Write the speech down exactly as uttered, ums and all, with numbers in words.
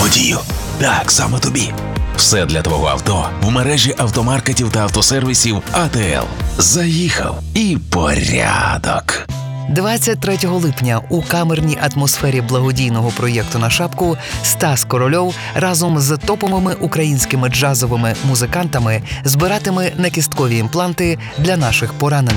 Водію, так, саме тобі. Все для твого авто в мережі автомаркетів та автосервісів А Т Л. Заїхав і порядок. двадцять третього липня у камерній атмосфері благодійного проєкту «На шапку» Стас Корольов разом з топовими українськими джазовими музикантами збиратиме некісткові імпланти для наших поранених.